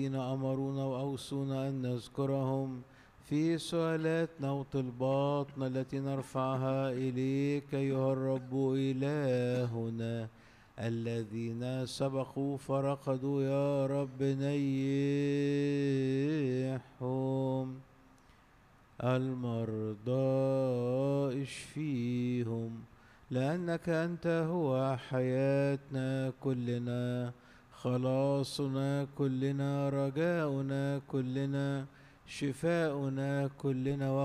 أمرونا وأوصونا أن نذكرهم في سؤالاتنا وطلباتنا التي نرفعها إليك أيها الرب إلهنا. الذين سبقوا فرقدوا يا رب نيحهم، المرضى اشفيهم، لأنك أنت هو حياتنا كلنا، خلاصنا كلنا، رجاؤنا كلنا، شفاؤنا كلنا.